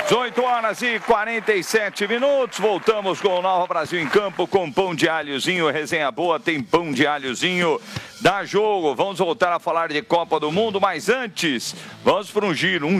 18 horas e 47 minutos, voltamos com o Nova Brasil em campo com pão de alhozinho, resenha boa, tem pão de alhozinho, dá jogo, vamos voltar a falar de Copa do Mundo, mas antes, vamos para um giro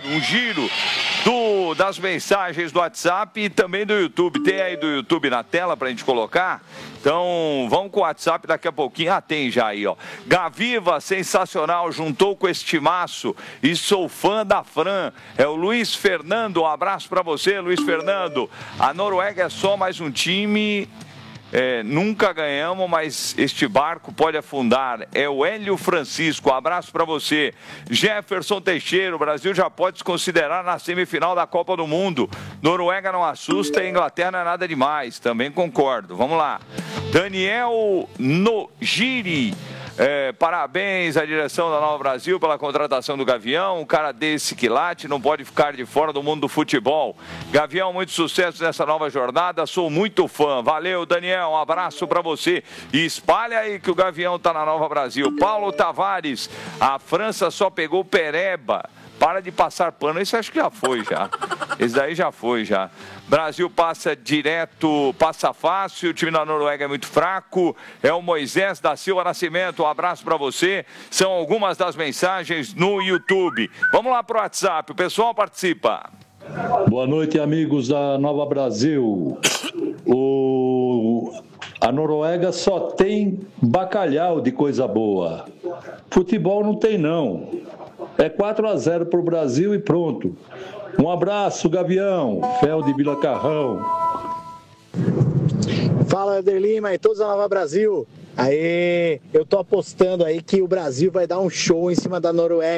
das mensagens do WhatsApp e também do YouTube, tem aí do YouTube na tela para a gente colocar? Então, vamos com o WhatsApp daqui a pouquinho. Tem já aí, ó. Gaviva, sensacional, juntou com este timaço e sou fã da Fran. É o Luiz Fernando, um abraço para você, Luiz Fernando. A Noruega é só mais um time... nunca ganhamos, mas este barco pode afundar. É o Hélio Francisco, um abraço para você. Jefferson Teixeira, o Brasil já pode se considerar na semifinal da Copa do Mundo. Noruega não assusta e Inglaterra não é nada demais, também concordo. Vamos lá. Daniel Nogiri. Parabéns à direção da Nova Brasil pela contratação do Gavião. Um cara desse quilate não pode ficar de fora do mundo do futebol. Gavião, muito sucesso nessa nova jornada. Sou muito fã. Valeu, Daniel. Um abraço para você. E espalha aí que o Gavião tá na Nova Brasil. Paulo Tavares. A França só pegou Pereba. Para de passar pano. Isso acho que já foi, já. Esse daí já foi, já. Brasil passa direto, passa fácil. O time da Noruega é muito fraco. É o Moisés da Silva Nascimento. Um abraço para você. São algumas das mensagens no YouTube. Vamos lá pro WhatsApp. O pessoal participa. Boa noite, amigos da Nova Brasil. A Noruega só tem bacalhau de coisa boa. Futebol não tem, não. É 4-0 para o Brasil e pronto. Um abraço, Gavião. Fel de Vila Carrão. Fala, Eder Lima e todos da Nova Brasil. Aê, eu tô apostando aí que o Brasil vai dar um show em cima da Noruega.